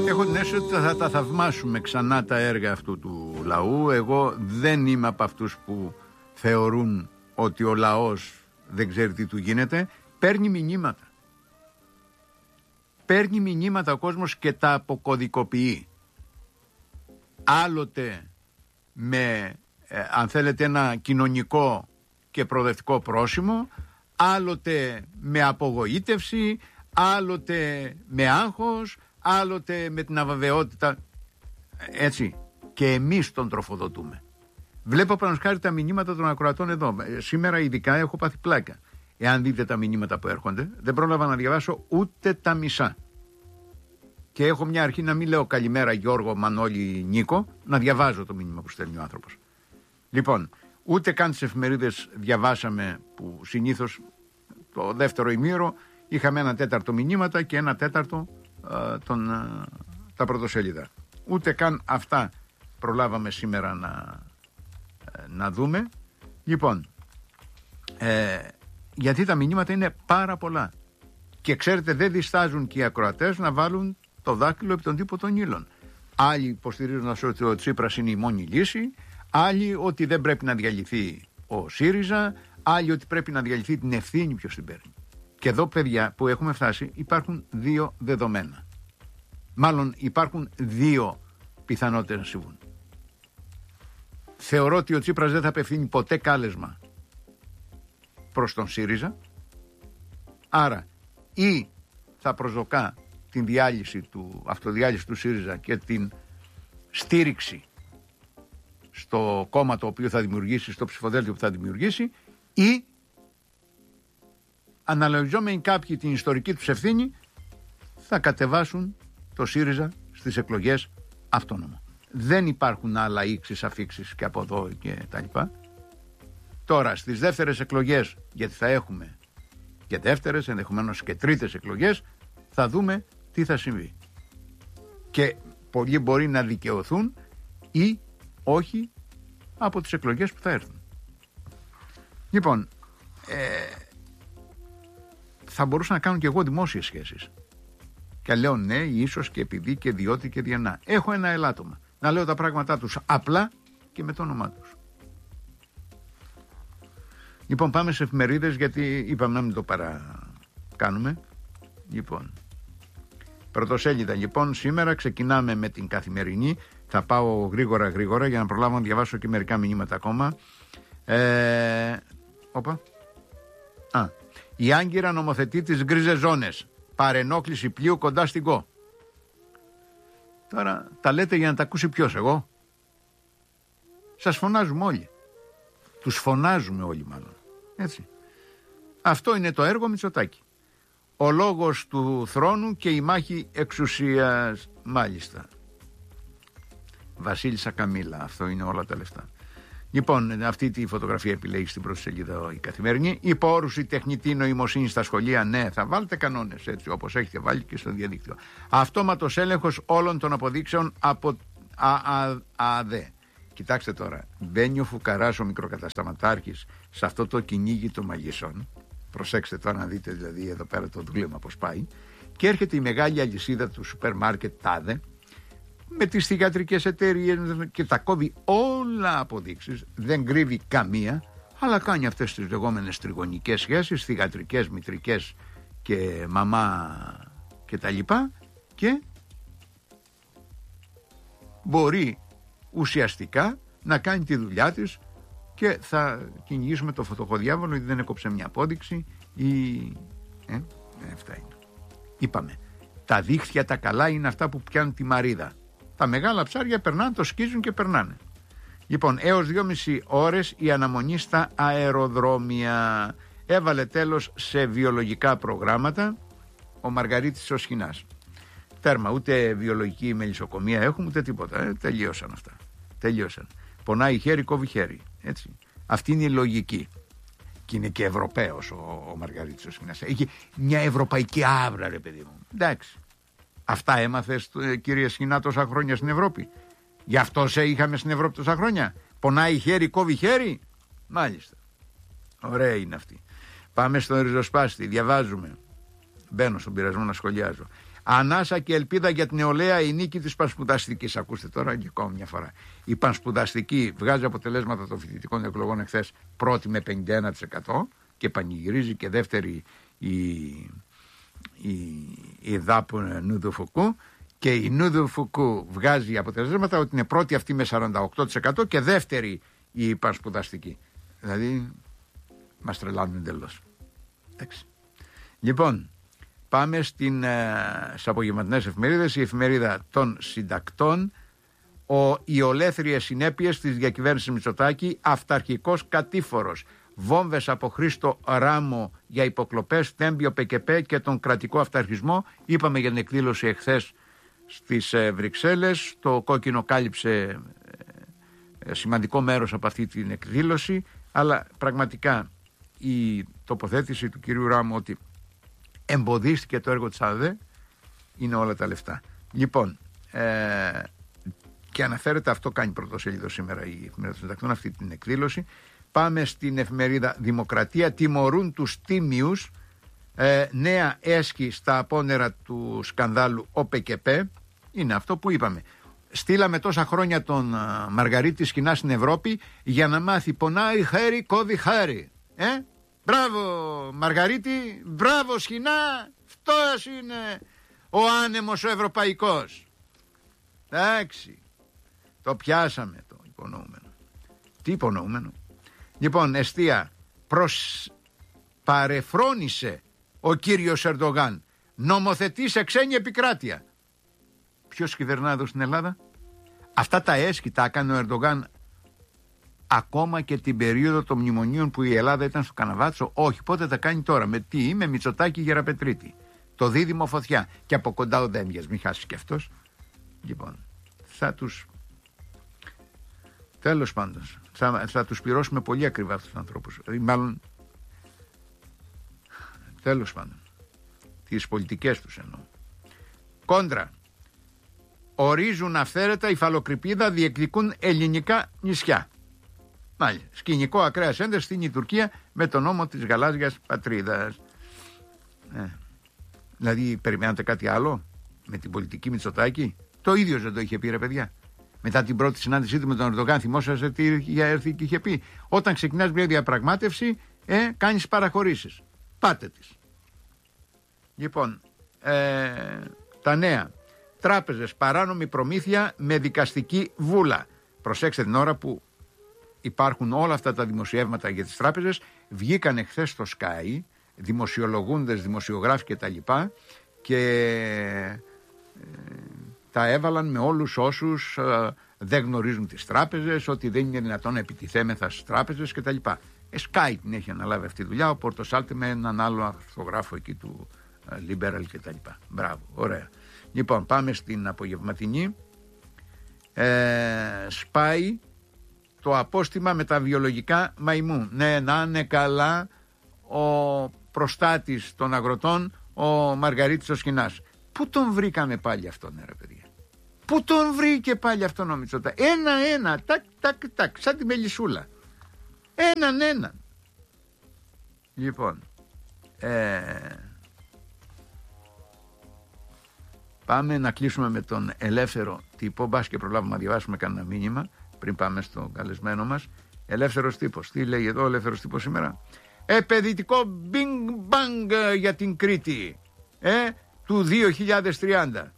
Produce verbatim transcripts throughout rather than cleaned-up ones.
Έχω την αίσθηση ότι θα τα θαυμάσουμε ξανά τα έργα αυτού του λαού. Εγώ δεν είμαι από αυτούς που θεωρούν ότι ο λαός δεν ξέρει τι του γίνεται. Παίρνει μηνύματα. Παίρνει μηνύματα ο κόσμος και τα αποκωδικοποιεί. Άλλοτε με, ε, αν θέλετε, ένα κοινωνικό και προοδευτικό πρόσημο, άλλοτε με απογοήτευση, άλλοτε με άγχος, άλλοτε με την αβεβαιότητα. Έτσι. Και εμείς τον τροφοδοτούμε. Βλέπω παραδείγματος τα μηνύματα των ακροατών εδώ. Σήμερα ειδικά έχω πάθει πλάκα. Εάν δείτε τα μηνύματα που έρχονται, δεν πρόλαβα να διαβάσω ούτε τα μισά. Και έχω μια αρχή να μην λέω καλημέρα Γιώργο, Μανώλη, Νίκο, να διαβάζω το μήνυμα που στέλνει ο άνθρωπος. Λοιπόν, ούτε καν τις εφημερίδες διαβάσαμε, που συνήθως το δεύτερο ημίωρο είχαμε ένα τέταρτο μηνύματα και ένα τέταρτο α, τον, α, τα πρωτοσέλιδα. Ούτε καν αυτά προλάβαμε σήμερα να, να δούμε. Λοιπόν, ε, γιατί τα μηνύματα είναι πάρα πολλά. Και ξέρετε, δεν διστάζουν και οι ακροατές να βάλουν το δάκτυλο επί τον τύπο των ύλων. Άλλοι υποστηρίζουν ότι ο Τσίπρας είναι η μόνη λύση, άλλοι ότι δεν πρέπει να διαλυθεί ο ΣΥΡΙΖΑ, άλλοι ότι πρέπει να διαλυθεί την ευθύνη ποιος την παίρνει. Και εδώ, παιδιά, που έχουμε φτάσει, υπάρχουν δύο δεδομένα. Μάλλον υπάρχουν δύο πιθανότητες να συμβούν. Θεωρώ ότι ο Τσίπρας δεν θα απευθύνει ποτέ κάλεσμα προς τον ΣΥΡΙΖΑ, άρα ή θα προσδοκά την διάλυση του, αυτοδιάλυση του ΣΥΡΙΖΑ και την στήριξη στο κόμμα το οποίο θα δημιουργήσει, στο ψηφοδέλτιο που θα δημιουργήσει, ή αναλογιζόμενοι κάποιοι την ιστορική τους ευθύνη θα κατεβάσουν το ΣΥΡΙΖΑ στις εκλογές αυτόνομα. Δεν υπάρχουν άλλα ίξεις, αφίξεις και από εδώ και τα λοιπά. Τώρα στις δεύτερες εκλογές, γιατί θα έχουμε και δεύτερες, ενδεχομένως και τρίτες εκλογές, θα δούμε τι θα συμβεί. Και πολλοί μπορεί να δικαιωθούν ή όχι από τις εκλογές που θα έρθουν. Λοιπόν, ε, θα μπορούσα να κάνω και εγώ δημόσιες σχέσεις. Και λέω ναι, ίσως και επειδή και διότι και διανά. Έχω ένα ελάττωμα. Να λέω τα πράγματά τους απλά και με το όνομά τους. Λοιπόν, πάμε σε εφημερίδες, γιατί είπαμε να μην το παρακάνουμε. Λοιπόν, πρωτοσέλιδα. Λοιπόν, σήμερα ξεκινάμε με την Καθημερινή. Θα πάω γρήγορα γρήγορα για να προλάβω να διαβάσω και μερικά μηνύματα ακόμα. Ε, όπα. Α, η Άγκυρα νομοθετεί τις γκρίζες ζώνες. Παρενόχληση πλοίου κοντά στην Κο. Τώρα τα λέτε για να τα ακούσει ποιος, εγώ? Σας φωνάζουμε όλοι. Τους φωνάζουμε όλοι μάλλον. Έτσι. Αυτό είναι το έργο Μητσοτάκη. Ο λόγος του θρόνου και η μάχη εξουσίας, μάλιστα. Βασίλισσα Καμίλα, αυτό είναι όλα τα λεφτά. Λοιπόν, αυτή τη φωτογραφία επιλέγει στην πρώτη σελίδα η Καθημερινή. Υπόρρουση τεχνητή νοημοσύνη στα σχολεία, ναι, θα βάλετε κανόνες έτσι όπως έχετε βάλει και στο διαδίκτυο. Αυτόματος έλεγχος όλων των αποδείξεων από ΑΑΔ. Κοιτάξτε τώρα, μπαίνει ο Φουκαράς, ο μικροκατασταματάρχης, σε αυτό το κυνήγι των μαγισσών. Προσέξτε τώρα να δείτε δηλαδή εδώ πέρα το δούλευμα πώς πάει. Και έρχεται η μεγάλη αλυσίδα του σούπερ μάρκετ τάδε με τις θυγατρικές εταιρείες και τα κόβει όλα αποδείξεις, δεν κρύβει καμία, αλλά κάνει αυτές τις λεγόμενες τριγωνικές σχέσεις, θυγατρικές, μητρικές και μαμά και τα λοιπά, και μπορεί αυτά να κάνει τη δουλειά της και θα κυνηγήσουμε το φωτοχοδιάβολο γιατί δεν έκοψε μια απόδειξη ή... Ε, ε, αυτά είναι. Είπαμε, τα δίχτυα τα καλά είναι αυτά που πιάνουν τη μαρίδα. Τα μεγάλα ψάρια περνάνε, το σκίζουν και περνάνε. Λοιπόν, έως δυόμιση ώρες η αναμονή στα αεροδρόμια. Έβαλε τέλος σε βιολογικά προγράμματα ο Μαργαρίτης ο Σχοινάς. Τέρμα, ούτε βιολογική μελισσοκομεία έχουμε, ούτε τίποτα. Ε, τελείωσαν αυτά. Τελείωσαν. Πονάει χέρι, κόβει χέρι. Έτσι. Αυτή είναι η λογική. Και είναι και Ευρωπαίος ο, ο Μαργαρίτης ο Σχοινάς. Έχει μια ευρωπαϊκή άβρα, ρε παιδί μου. Εντάξει. Αυτά έμαθες, κύριε Σχοινά, τόσα χρόνια στην Ευρώπη? Γι' αυτό σε είχαμε στην Ευρώπη τόσα χρόνια? Πονάει χέρι, κόβει χέρι. Μάλιστα. Ωραία είναι αυτή. Πάμε στον ριζοσπάστη. Διαβάζουμε. Μπαίνω στον πειρασμό να σχολιάζω. Ανάσα και ελπίδα για την νεολαία, η νίκη της πανσπουδαστικής. Ακούστε τώρα και ακόμα μια φορά. Η πανσπουδαστική βγάζει αποτελέσματα των φοιτητικών εκλογών εχθές πρώτη με πενήντα ένα τοις εκατό και πανηγυρίζει, και δεύτερη η, η, η ΔΑΠ Νούδου Φουκού, και η Νούδου Φουκού βγάζει αποτελέσματα ότι είναι πρώτη αυτή με σαράντα οκτώ τοις εκατό και δεύτερη η πανσπουδαστική. Δηλαδή μας τρελάνουν εντελώς. Εντάξει. Λοιπόν, πάμε στην, ε, στις απογευματινές εφημερίδες. Η εφημερίδα των συντακτών, ο, οι ολέθριες συνέπειες της διακυβέρνησης Μητσοτάκη, αυταρχικός κατήφορος. Βόμβες από Χρήστο Ράμο για υποκλοπές, Τέμπιο ΠΚΠ και τον κρατικό αυταρχισμό. Είπαμε για την εκδήλωση εχθές στις ε, Βρυξέλλες. Το κόκκινο κάλυψε ε, σημαντικό μέρος από αυτή την εκδήλωση, αλλά πραγματικά η τοποθέτηση του κυρίου Ράμου ότι εμποδίστηκε το έργο της ΑΔΕ είναι όλα τα λεφτά. Λοιπόν, ε, και αναφέρεται, αυτό κάνει πρωτοσέλιδο σήμερα η εφημερίδα των συντακτών, αυτή την εκδήλωση. Πάμε στην εφημερίδα Δημοκρατία. Τιμωρούν τους τίμιους. Ε, νέα έσχη στα απόνερα του σκανδάλου ο ΠΚΠ. Είναι αυτό που είπαμε. Στείλαμε τόσα χρόνια τον uh, Μαργαρίτη Σχοινά στην Ευρώπη για να μάθει πονάει χέρι, κόβει χέρι. Ε? Μπράβο Μαργαρίτη, μπράβο Σχοινά, αυτός είναι ο άνεμος ο ευρωπαϊκός. Εντάξει, το πιάσαμε το υπονοούμενο. Τι υπονοούμενο? Λοιπόν, εστία, προς παρεφρόνησε ο κύριος Ερντογάν, νομοθετεί σε ξένη επικράτεια. Ποιος κυβερνά εδώ στην Ελλάδα? Αυτά τα έσχη τα έκανε ο Ερντογάν ακόμα και την περίοδο των μνημονίων που η Ελλάδα ήταν στο Καναβάτσο? Όχι, πότε τα κάνει τώρα? Με τι? Με Μητσοτάκη Γεραπετρίτη. Το δίδυμο φωτιά. Και από κοντά ο Δέμιας, μην χάσει και αυτός. Λοιπόν, θα τους... Τέλος πάντων, θα, θα τους πληρώσουμε πολύ ακριβά αυτούς τους ανθρώπους. Δηλαδή, μάλλον, τέλος πάντων, τις πολιτικές τους εννοώ. Κόντρα. Ορίζουν αυθαίρετα υφαλοκρηπίδα, διεκδικούν ελληνικά νησιά. Μάλιστα. Σκηνικό ακραία ένταση στην η Τουρκία με τον νόμο της γαλάζιας πατρίδας. Ε. Δηλαδή, περιμένατε κάτι άλλο με την πολιτική Μητσοτάκη? Το ίδιο δεν το είχε πει, ρε παιδιά. Μετά την πρώτη συνάντησή του με τον Ερντογάν, θυμόσαστε τι είχε έρθει και είχε πει? Όταν ξεκινάς μια διαπραγμάτευση, ε, κάνεις παραχωρήσεις. Πάτε τις. Λοιπόν, ε, τα νέα. Τράπεζες, παράνομη προμήθεια με δικαστική βούλα. Προσέξτε την ώρα που υπάρχουν όλα αυτά τα δημοσιεύματα για τις τράπεζες. Βγήκαν χθες στο Sky δημοσιολογούντες, δημοσιογράφοι και τα λοιπά και ε, τα έβαλαν με όλους όσους ε, δεν γνωρίζουν τις τράπεζες, ότι δεν είναι δυνατόν να επιτιθέμεθα στις τράπεζες και τα λοιπά. Ε, Sky την έχει αναλάβει αυτή τη δουλειά, ο Πορτοσάλτε με έναν άλλο αρθρογράφο εκεί του ε, Liberal και τα λοιπά. Μπράβο, ωραία. Λοιπόν, πάμε στην απογευματινή. Ε, σπάει το απόστημα με τα βιολογικά μαϊμού. Ναι, να είναι καλά ο προστάτης των αγροτών, ο Μαργαρίτης ο Σχοινάς. Πού τον βρήκαμε πάλι αυτόν, ρε παιδιά? Πού τον βρήκε πάλι αυτόν ο Μητσοτά? Ένα-ένα, τάκ, τάκ, τάκ, σαν τη μελισσούλα. Έναν-έναν. Λοιπόν, ε, πάμε να κλείσουμε με τον ελεύθερο τύπο. Μπας και προλάβουμε να διαβάσουμε κανένα μήνυμα πριν πάμε στον καλεσμένο μας. Ελεύθερος τύπος. Τι λέει εδώ ο ελεύθερος τύπος σήμερα? Επαιδητικό bing bang για την Κρήτη ε, του δύο χιλιάδες τριάντα.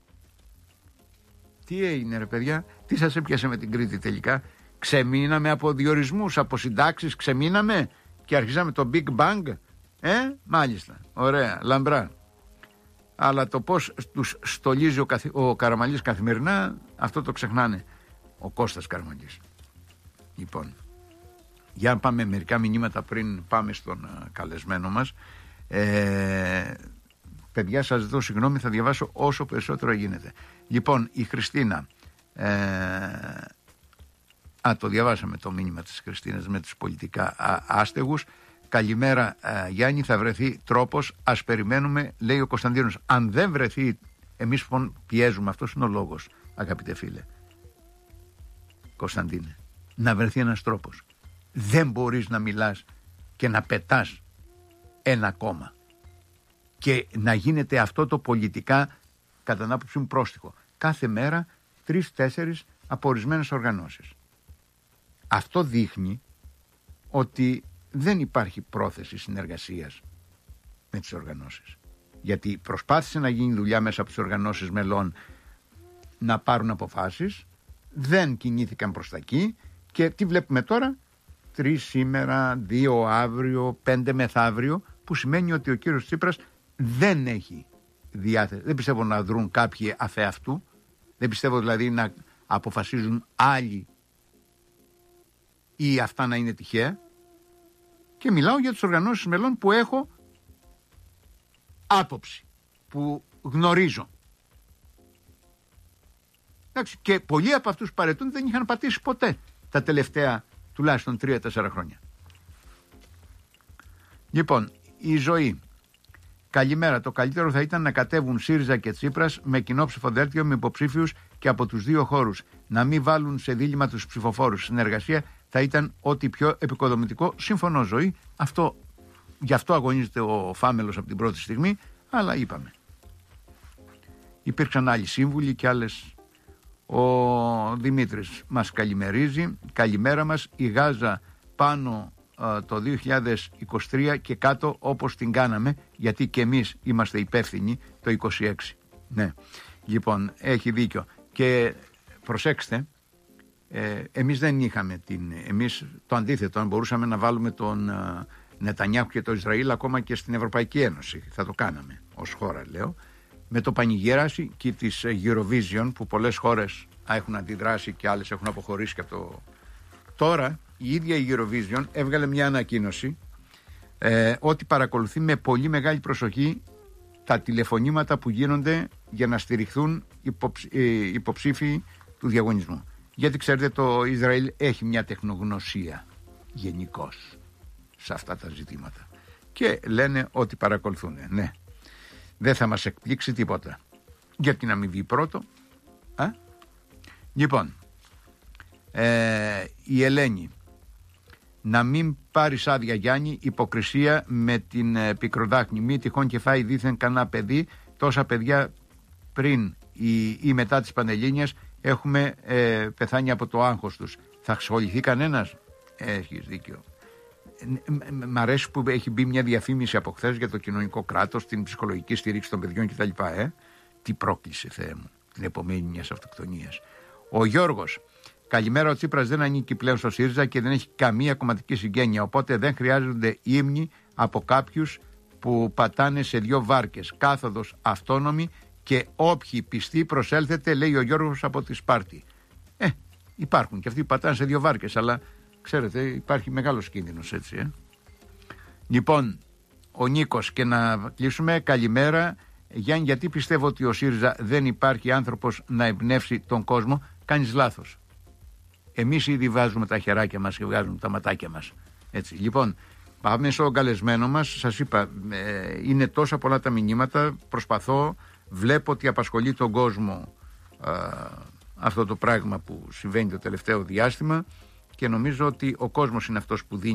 Τι έγινε, ρε παιδιά? Τι σας έπιασε με την Κρήτη τελικά? Ξεμείναμε από διορισμούς, από συντάξεις, ξεμείναμε και αρχίσαμε το big bang. Ε, μάλιστα, ωραία, λαμπρά. Αλλά το πώς τους στολίζει ο, καθ... ο Καραμανλής καθημερινά, αυτό το ξεχνάνε. Ο Κώστας Καραμανλής. Λοιπόν, για να πάμε μερικά μηνύματα πριν πάμε στον uh, καλεσμένο μας. Ε, παιδιά, σας ζητώ συγγνώμη, θα διαβάσω όσο περισσότερο γίνεται. Λοιπόν, η Χριστίνα, ε, α, το διαβάσαμε το μήνυμα της Χριστίνας με τους πολιτικά α, άστεγους. Καλημέρα α, Γιάννη, θα βρεθεί τρόπος, ας περιμένουμε, λέει ο Κωνσταντίνος. Αν δεν βρεθεί, εμείς πιέζουμε, αυτός είναι ο λόγος, αγαπητέ φίλε Κωνσταντίνε, να βρεθεί ένας τρόπος. Δεν μπορείς να μιλάς και να πετάς ένα κόμμα και να γίνεται αυτό το πολιτικά κατά την άποψή μου, πρόστιχο. Κάθε μέρα τρεις-τέσσερις από ορισμένες οργανώσεις. Αυτό δείχνει ότι δεν υπάρχει πρόθεση συνεργασίας με τις οργανώσεις. Γιατί προσπάθησε να γίνει δουλειά μέσα από τις οργανώσεις μελών να πάρουν αποφάσεις, δεν κινήθηκαν προς τα εκεί και τι βλέπουμε τώρα? Τρεις σήμερα, δύο αύριο, πέντε μεθαύριο, που σημαίνει ότι ο κύριος Τσίπρας δεν έχει διάθεση. Δεν πιστεύω να δρουν κάποιοι αφεαυτού, δεν πιστεύω δηλαδή να αποφασίζουν άλλοι ή αυτά να είναι τυχαία, και μιλάω για τις οργανώσεις μελών που έχω άποψη, που γνωρίζω. Εντάξει, και πολλοί από αυτούς που παρετούν δεν είχαν πατήσει ποτέ τα τελευταία τουλάχιστον τρία-τέσσερα χρόνια. Λοιπόν, η ζωή. Καλημέρα. Το καλύτερο θα ήταν να κατέβουν ΣΥΡΙΖΑ και Τσίπρας με κοινό ψηφοδέλτιο με υποψήφιους και από τους δύο χώρους. Να μην βάλουν σε δίλημμα τους ψηφοφόρους. Συνεργασία θα ήταν ό,τι πιο επικοδομητικό. Συμφωνώ, Ζωή. Αυτό, γι' αυτό αγωνίζεται ο Φάμελος από την πρώτη στιγμή, αλλά είπαμε. Υπήρξαν άλλοι σύμβουλοι και άλλες. Ο Δημήτρης μας καλημερίζει. Καλημέρα μας. Η Γάζα πάνω α, το δύο χιλιάδες είκοσι τρία και κάτω όπως την κάναμε, γιατί και εμείς είμαστε υπεύθυνοι το είκοσι έξι. Ναι. Λοιπόν, έχει δίκιο. Και προσέξτε, ε, εμείς δεν είχαμε την... Εμείς το αντίθετο, αν μπορούσαμε να βάλουμε τον α, Νετανιάχου και το Ισραήλ ακόμα και στην Ευρωπαϊκή Ένωση, θα το κάναμε ως χώρα, λέω. Με το πανηγύραση και της Eurovision, που πολλές χώρες έχουν αντιδράσει και άλλες έχουν αποχωρήσει και από το... Τώρα η ίδια η Eurovision έβγαλε μια ανακοίνωση ε, ότι παρακολουθεί με πολύ μεγάλη προσοχή τα τηλεφωνήματα που γίνονται για να στηριχθούν υποψ... ε, υποψήφοι του διαγωνισμού. Γιατί ξέρετε, το Ισραήλ έχει μια τεχνογνωσία γενικώς σε αυτά τα ζητήματα και λένε ότι παρακολουθούν. Ναι. Δεν θα μας εκπλήξει τίποτα. Γιατί να μην βγει πρώτο? Α? Λοιπόν, ε, η Ελένη. Να μην πάρεις άδεια, Γιάννη, υποκρισία με την ε, πικροδάκνη. Μη τυχόν και φάει δήθεν κανένα παιδί. Τόσα παιδιά πριν ή, ή μετά τις Πανελλήνιες έχουμε ε, πεθάνει από το άγχος τους. Θα ασχοληθεί κανένας? Έχεις δίκιο. Μ' αρέσει που έχει μπει μια διαφήμιση από χθες για το κοινωνικό κράτος, την ψυχολογική στήριξη των παιδιών κτλ. Ε? Τι πρόκληση, Θεέ μου, την επομένη μιας αυτοκτονίας. Ο Γιώργος. Καλημέρα. Ο Τσίπρας δεν ανήκει πλέον στο ΣΥΡΙΖΑ και δεν έχει καμία κομματική συγγένεια. Οπότε δεν χρειάζονται ύμνοι από κάποιους που πατάνε σε δύο βάρκες. Κάθοδος αυτόνομη και όποιοι πιστοί προσέλθετε, λέει ο Γιώργος από τη Σπάρτη. Ε, υπάρχουν και αυτοί που πατάνε σε δύο βάρκες, αλλά ξέρετε, υπάρχει μεγάλος κίνδυνος, έτσι. Ε? Λοιπόν, ο Νίκος, και να κλείσουμε. Καλημέρα. Γιάννη, γιατί πιστεύω ότι ο ΣΥΡΙΖΑ δεν υπάρχει άνθρωπος να εμπνεύσει τον κόσμο? Κάνεις λάθος. Εμείς ήδη βάζουμε τα χεράκια μας και βγάζουμε τα ματάκια μας. Έτσι. Λοιπόν, πάμε στον καλεσμένο μας. Σας είπα, ε, είναι τόσα πολλά τα μηνύματα. Προσπαθώ, βλέπω ότι απασχολεί τον κόσμο ε, αυτό το πράγμα που συμβαίνει το τελευταίο διάστημα και νομίζω ότι ο κόσμος είναι αυτός που δίνει